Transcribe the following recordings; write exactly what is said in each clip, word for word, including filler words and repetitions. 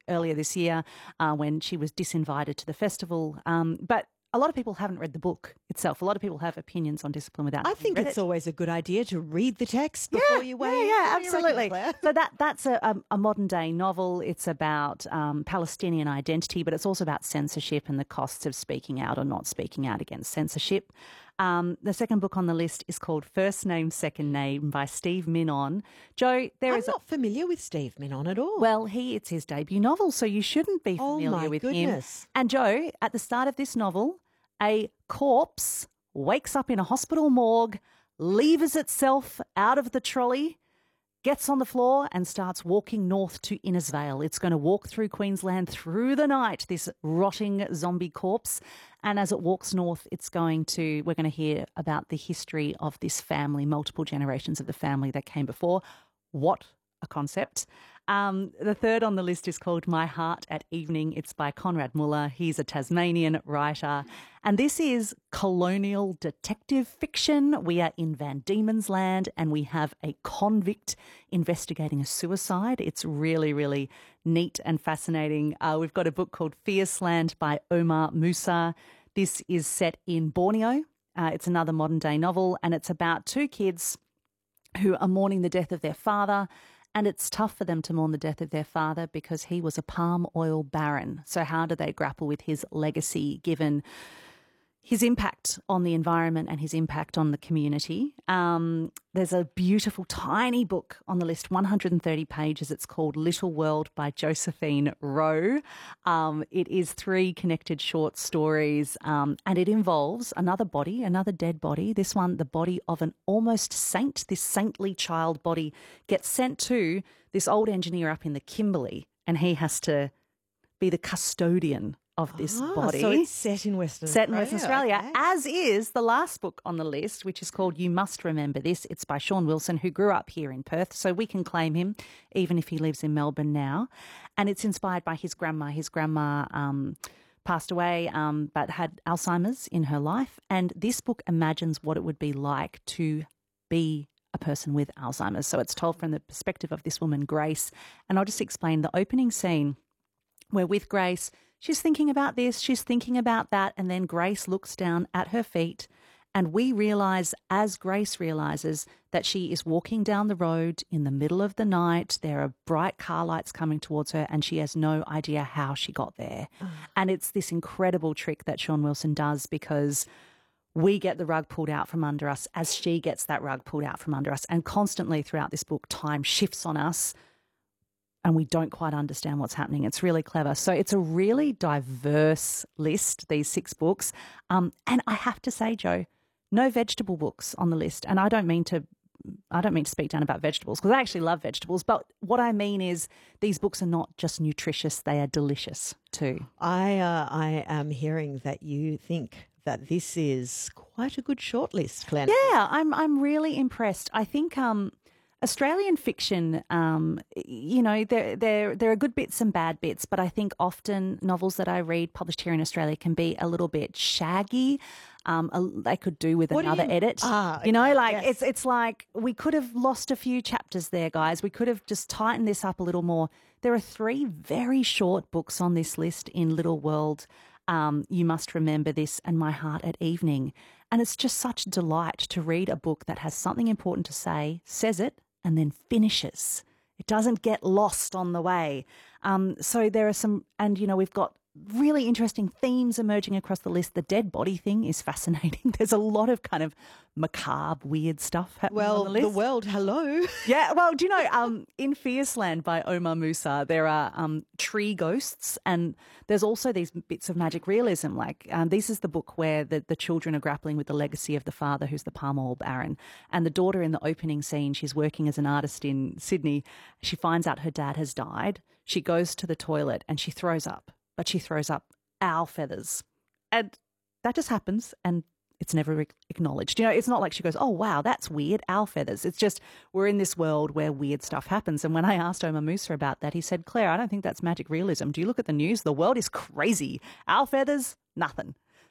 earlier this year uh, when she was disinvited to the festival. Um, but a lot of people haven't read the book itself. A lot of people have opinions on discipline without I having think read it's it. always a good idea to read the text before yeah, you weigh yeah, in. yeah, What do you reckon, absolutely. Claire? So that that's a, a, a modern day novel. It's about um, Palestinian identity, but it's also about censorship and the costs of speaking out or not speaking out against censorship. Um, the second book on the list is called First Name, Second Name by Steve Minnon. Joe, there I'm is not familiar with Steve Minnon at all. Well, he it's his debut novel, so you shouldn't be Oh, familiar my with goodness. him. And Joe, at the start of this novel, a corpse wakes up in a hospital morgue, levers itself out of the trolley, gets on the floor and starts walking north to Innisfail. It's going to walk through Queensland through the night, this rotting zombie corpse. And as it walks north, it's going to, we're going to hear about the history of this family, multiple generations of the family that came before. What a concept. Um, the third on the list is called My Heart at Evening. It's by Conrad Muller. He's a Tasmanian writer. And this is colonial detective fiction. We are in Van Diemen's Land and we have a convict investigating a suicide. It's really, really neat and fascinating. Uh, we've got a book called Fierce Land by Omar Musa. This is set in Borneo. Uh, it's another modern day novel and it's about two kids who are mourning the death of their father. And it's tough for them to mourn the death of their father because he was a palm oil baron. So how do they grapple with his legacy given his impact on the environment and his impact on the community? Um, there's a beautiful tiny book on the list, one hundred thirty pages. It's called Little World by Josephine Rowe. Um, it is three connected short stories um, and it involves another body, another dead body. This one, the body of an almost saint. This saintly child body gets sent to this old engineer up in the Kimberley and he has to be the custodian of this Ah, body. So it's set in Western Set in Australia. Western Australia, Okay. as is the last book on the list, which is called You Must Remember This. It's by Sean Wilson, who grew up here in Perth, so we can claim him, even if he lives in Melbourne now. And it's inspired by his grandma. His grandma um, passed away, um, but had Alzheimer's in her life. And this book imagines what it would be like to be a person with Alzheimer's. So it's told from the perspective of this woman, Grace. And I'll just explain the opening scene where with Grace, she's thinking about this, she's thinking about that, and then Grace looks down at her feet and we realise, as Grace realises, that she is walking down the road in the middle of the night. There are bright car lights coming towards her and she has no idea how she got there. Mm. And it's this incredible trick that Sean Wilson does because we get the rug pulled out from under us as she gets that rug pulled out from under us. And constantly throughout this book, time shifts on us and we don't quite understand what's happening. It's really clever. So it's a really diverse list, these six books. Um, and I have to say, Joe, no vegetable books on the list. And I don't mean to I don't mean to speak down about vegetables because I actually love vegetables. But what I mean is these books are not just nutritious, they are delicious too. I, uh, I am hearing that you think that this is quite a good shortlist, Claire. Yeah, I'm I'm really impressed. I think um, Australian fiction, um, you know, there, there, there are good bits and bad bits, but I think often novels that I read published here in Australia can be a little bit shaggy. Um, a, they could do with What do another you- edit. Ah, you know, okay, like yes. it's it's like we could have lost a few chapters there, guys. We could have just tightened this up a little more. There are three very short books on this list in Little World. Um, You Must Remember This and My Heart at Evening. And it's just such delight to read a book that has something important to say, says it, and then finishes. It doesn't get lost on the way. Um, so there are some, and you know, we've got really interesting themes emerging across the list. The dead body thing is fascinating. There's a lot of kind of macabre, weird stuff happening Well, on the list. the world, hello. Yeah, well, do you know, um, in Fierce Land by Omar Musa, there are um, tree ghosts and there's also these bits of magic realism. Like um, this is the book where the, the children are grappling with the legacy of the father who's the palm oil baron. And the daughter in the opening scene, she's working as an artist in Sydney. She finds out her dad has died. She goes to the toilet and she throws up, but she throws up owl feathers. And that just happens and it's never ac- acknowledged. You know, it's not like she goes, oh, wow, that's weird, owl feathers. It's just we're in this world where weird stuff happens. And when I asked Omar Musa about that, he said, Claire, I don't think that's magic realism. Do you look at the news? The world is crazy. Owl feathers, nothing.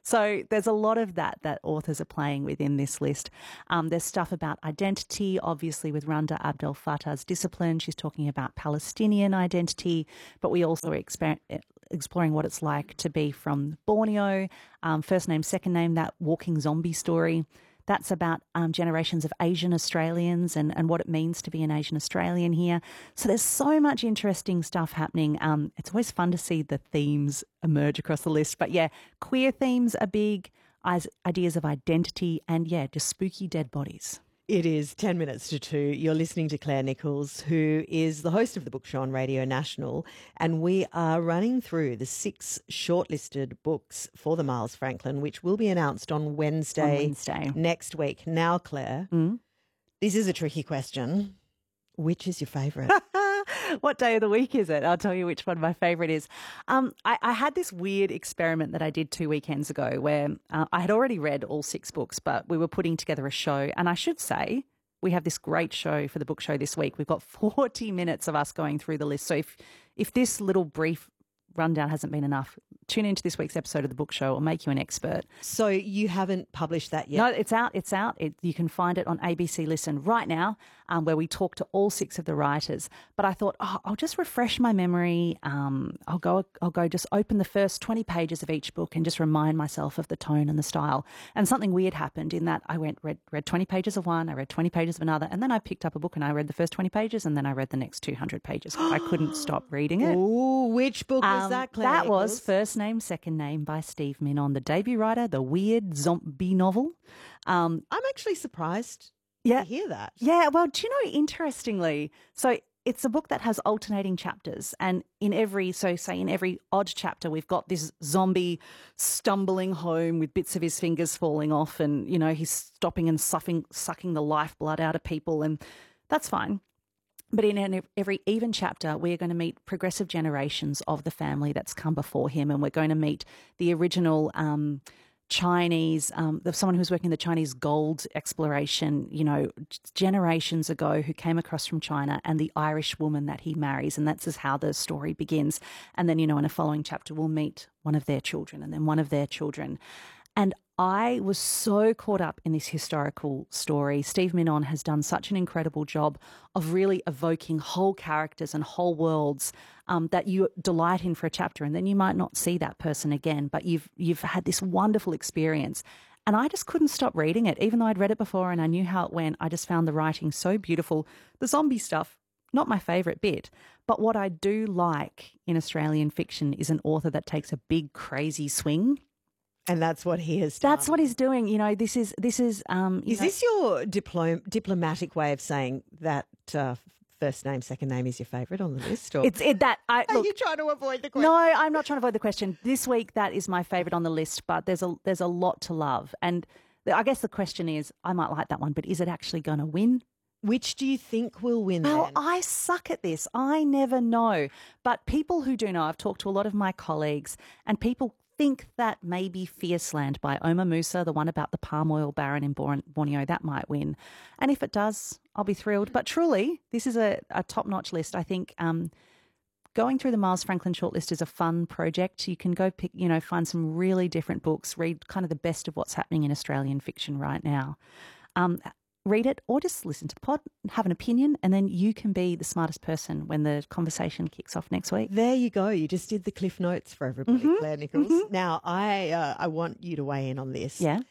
So there's a lot of that that authors are playing with in this list. Um, there's stuff about identity, obviously with Randa Abdel Fattah's Discipline. She's talking about Palestinian identity, but we also are exper- exploring what it's like to be from Borneo, um, first name, second name, that walking zombie story. That's about um, generations of Asian Australians and, and what it means to be an Asian Australian here. So there's so much interesting stuff happening. Um, it's always fun to see the themes emerge across the list. But yeah, queer themes are big, as ideas of identity, and yeah, just spooky dead bodies. It is ten minutes to two. You're listening to Claire Nichols, who is the host of The Book Show on Radio National, and we are running through the six shortlisted books for the Miles Franklin, which will be announced on Wednesday, On Wednesday. next week. Now, Claire, Mm. this is a tricky question. Which is your favourite? What day of the week is it? I'll tell you which one my favourite is. Um, I, I had this weird experiment that I did two weekends ago where uh, I had already read all six books, but we were putting together a show. And I should say, we have this great show for the book show this week. We've got forty minutes of us going through the list. So if, if this little brief rundown hasn't been enough, tune into this week's episode of the book show. It'll make you an expert. So you haven't published that yet? No, it's out. It's out. It, you can find it on A B C Listen right now, um, where we talk to all six of the writers. But I thought, oh, I'll just refresh my memory. Um, I'll go. I'll go. Just open the first twenty pages of each book and just remind myself of the tone and the style. And something weird happened in that I went read read twenty pages of one, I read twenty pages of another, and then I picked up a book and I read the first twenty pages, and then I read the next two hundred pages. I couldn't stop reading it. Ooh, which book was Um, that, Claire? That was Nichols? First Name, Second Name by Steve Minnon, the debut writer, the weird zombie novel. Um, I'm actually surprised yeah, to hear that. yeah. Well, do you know, interestingly, so it's a book that has alternating chapters, and in every, so say in every odd chapter, we've got this zombie stumbling home with bits of his fingers falling off, and you know he's stopping and sucking sucking the lifeblood out of people, and that's fine. But in an- every even chapter, we're going to meet progressive generations of the family that's come before him, and we're going to meet the original um, Chinese, um, the, someone who was working the Chinese gold exploration, you know, generations ago, who came across from China, and the Irish woman that he marries, and that's just how the story begins. And then, you know, in a following chapter, we'll meet one of their children, and then one of their children. And I was so caught up in this historical story. Steve Minnon has done such an incredible job of really evoking whole characters and whole worlds um, that you delight in for a chapter, and then you might not see that person again, but you've you've had this wonderful experience. And I just couldn't stop reading it, even though I'd read it before and I knew how it went. I just found the writing so beautiful. The zombie stuff, not my favourite bit. But what I do like in Australian fiction is an author that takes a big, crazy swing. And that's what he has done. That's what he's doing. You know, this is this is. Um, you Is know, this your diplom- diplomatic way of saying that uh, first name, second name is your favourite on the list? Or It's it, that. I, are look, you trying to avoid the question? no, I'm not trying to avoid the question. This week, that is my favourite on the list. But there's a there's a lot to love, and I guess the question is, I might like that one, but is it actually going to win? Which do you think will win Well, then? I suck at this. I never know. But people who do know, I've talked to a lot of my colleagues, and people think that maybe Fierceland by Omar Musa, the one about the palm oil baron in Born- Borneo, that might win. And if it does, I'll be thrilled. But truly, this is a, a top-notch list. I think um, going through the Miles Franklin shortlist is a fun project. You can go pick, you know, find some really different books, read kind of the best of what's happening in Australian fiction right now. Um, read it or just listen to the pod, have an opinion, and then you can be the smartest person when the conversation kicks off next week. There you go. You just did the cliff notes for everybody, Mhm, Claire Nichols. mhm. Now, I uh, I want you to weigh in on this. Yeah.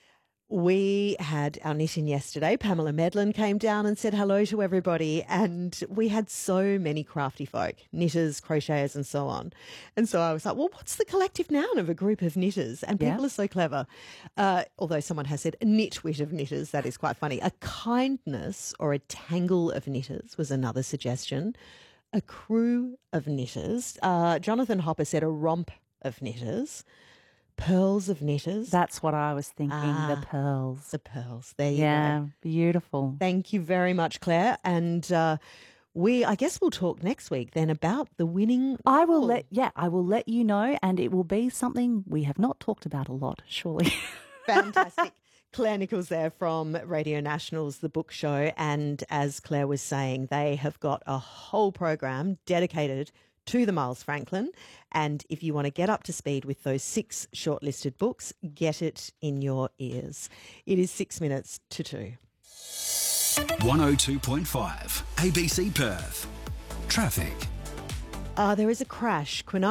We had our knitting yesterday. Pamela Medlin came down and said hello to everybody, and we had so many crafty folk, knitters, crocheters, and so on. And so I was like, well, what's the collective noun of a group of knitters? And people Yeah. are so clever. Uh, although someone has said a nitwit of knitters. That is quite funny. A kindness or a tangle of knitters was another suggestion. A crew of knitters. Uh, Jonathan Hopper said a romp of knitters. Pearls of knitters. That's what I was thinking, Ah. the pearls. the pearls. There you go. Yeah, beautiful. Thank you very much, Claire. And uh, we, I guess we'll talk next week then about the winning. I will novel. let, yeah, I will let you know, and it will be something we have not talked about a lot, surely. Fantastic. Claire Nichols there from Radio National's The Book Show. And as Claire was saying, they have got a whole program dedicated to the Miles Franklin. And if you want to get up to speed with those six shortlisted books, get it in your ears. It is six minutes to two. one oh two point five A B C Perth. Traffic. Uh, there is a crash. Quinine